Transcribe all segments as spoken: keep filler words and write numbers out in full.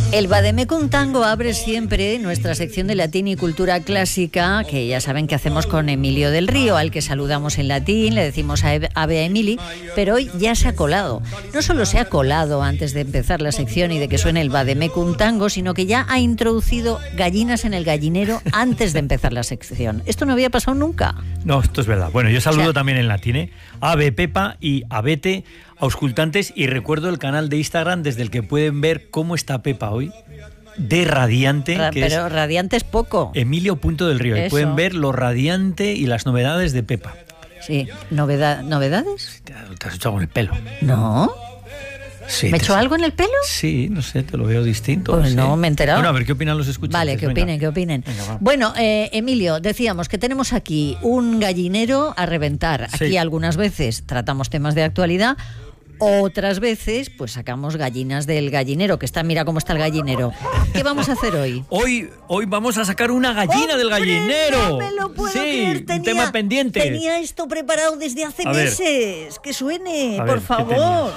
El Vademecum Tango abre siempre nuestra sección de latín y cultura clásica, que ya saben que hacemos con Emilio del Río, al que saludamos en latín, le decimos ave a Emili, pero hoy ya se ha colado. No solo se ha colado antes de empezar la sección y de que suene el Vademecum Tango, sino que ya ha introducido gallinas en el gallinero antes de empezar la sección. Esto no había pasado nunca. No, esto es verdad. Bueno, yo saludo O sea, también en latín, ¿eh? Ave, Pepa y Abete, auscultantes, y recuerdo el canal de Instagram desde el que pueden ver cómo está Pepa hoy, de radiante, Ra- que pero es radiante es poco. Emilio Punto del Río. Y Eso. pueden ver lo radiante y las novedades de Pepa. Sí, ¿Novedad, ¿novedades? Te, te has hecho algo en el pelo. No. Sí, ¿Me he te- hecho algo en el pelo? Sí, no sé, te lo veo distinto. Pues sí. no, me he enterado. Bueno, a ver qué opinan los escuchantes. Vale, que venga. opinen, que opinen. Venga, va. Bueno, eh, Emilio, decíamos que tenemos aquí un gallinero a reventar. Aquí Sí. algunas veces tratamos temas de actualidad, otras veces pues sacamos gallinas del gallinero, que está, mira cómo está el gallinero. ¿Qué vamos a hacer hoy? Hoy, hoy vamos a sacar una gallina del gallinero. No me lo puedo sí, creer. un Tenía- tema pendiente. Tenía esto preparado desde hace A ver. meses. Que suene, A por ver, ¿qué favor.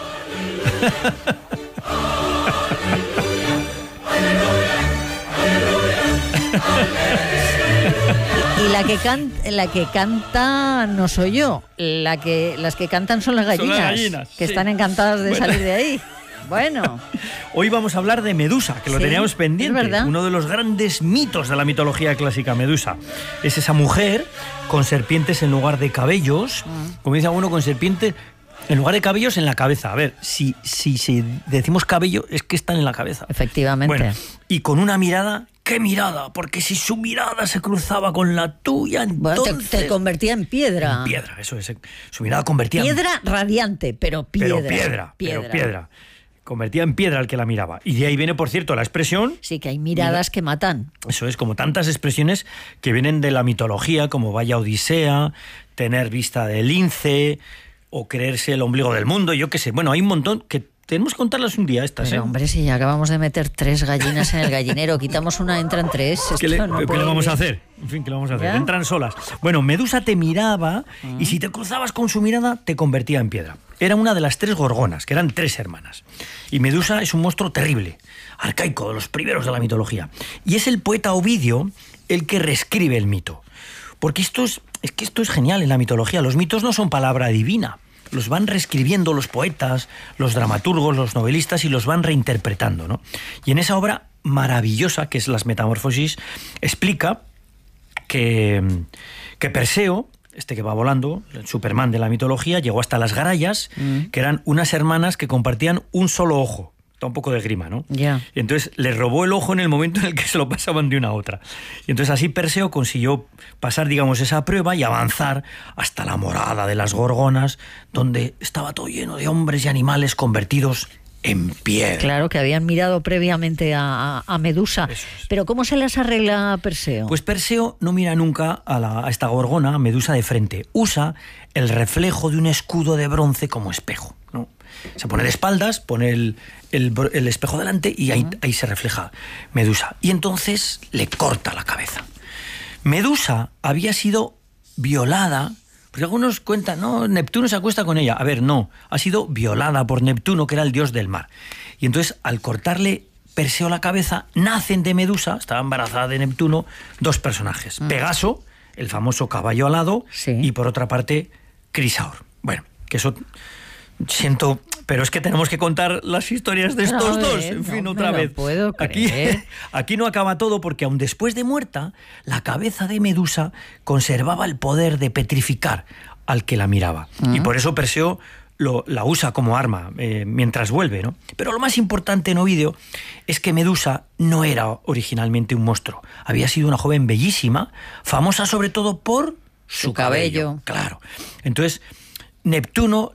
Y la que, can- la que canta no soy yo, la que, las que cantan son las Son las gallinas, gallinas, que sí. están encantadas de Bueno. salir de ahí. Bueno, Hoy vamos a hablar de Medusa, que lo Sí, teníamos es pendiente. verdad. Uno de los grandes mitos de la mitología clásica, Medusa. Es esa mujer con serpientes en lugar de cabellos, como dice alguno, con serpientes en lugar de cabellos en la cabeza. A ver, si, si, si decimos cabello, es que están en la cabeza. efectivamente. Bueno, y con una mirada, ¿qué mirada? Porque si su mirada se cruzaba con la tuya, Bueno, entonces... te, te convertía en piedra. En piedra, eso es. Su mirada convertía en Piedra radiante, pero piedra. Pero piedra, pero piedra. Convertía en piedra al que la miraba. Y de ahí viene, por cierto, la expresión. Sí, que hay miradas que matan. Eso es, como tantas expresiones que vienen de la mitología, como vaya odisea, tener vista de lince, o creerse el ombligo del mundo, yo qué sé. Bueno, hay un montón que tenemos que contarlas un día estas, Pero ¿eh? hombre, si ya acabamos de meter tres gallinas en el gallinero, quitamos una, entran tres. ¿Qué Esto le, no qué puede le vamos a ir. hacer? En fin, ¿qué le vamos a hacer? ¿Ya? Entran solas. Bueno, Medusa te miraba y si te cruzabas con su mirada, te convertía en piedra. Era una de las tres gorgonas, que eran tres hermanas. Y Medusa es un monstruo terrible, arcaico, de los primeros de la mitología. Y es el poeta Ovidio el que reescribe el mito. Porque esto es, es que esto es genial en la mitología. Los mitos no son palabra divina. Los van reescribiendo los poetas, los dramaturgos, los novelistas y los van reinterpretando, ¿no? Y en esa obra maravillosa, que es Las Metamorfosis, explica que, que Perseo, este que va volando, el Superman de la mitología, llegó hasta las Grallas, Mm. que eran unas hermanas que compartían un solo ojo. Da un poco de grima, ¿no? Ya. Y entonces les robó el ojo en el momento en el que se lo pasaban de una a otra. Y entonces así Perseo consiguió pasar, digamos, esa prueba y avanzar hasta la morada de las Gorgonas, donde estaba todo lleno de hombres y animales convertidos en piedra. Claro, que habían mirado previamente a, a- a Medusa. Eso es. Pero ¿cómo se las arregla Perseo? Pues Perseo no mira nunca a, la- a esta gorgona, a Medusa, de frente. Usa el reflejo de un escudo de bronce como espejo, ¿no? Se pone de espaldas, pone el, el bro- el espejo delante y ahí, ahí se refleja Medusa. Y entonces le corta la cabeza. Medusa había sido violada, porque algunos cuentan, no, Neptuno se acuesta con ella. A ver, no, ha sido violada por Neptuno, que era el dios del mar. Y entonces, al cortarle Perseo la cabeza, nacen de Medusa, estaba embarazada de Neptuno, dos personajes. Pegaso, el famoso caballo alado, Sí. y por otra parte, Crisaor. Bueno, que eso... Siento, pero es que tenemos que contar las historias de estos A ver, dos. En fin, no otra me lo vez. puedo Aquí, creer. aquí no acaba todo porque aun después de muerta, la cabeza de Medusa conservaba el poder de petrificar al que la miraba. Y por eso Perseo lo, la usa como arma eh, mientras vuelve, ¿no? Pero lo más importante en Ovidio es que Medusa no era originalmente un monstruo. Había sido una joven bellísima, famosa sobre todo por su, Su cabello. Claro. Entonces, Neptuno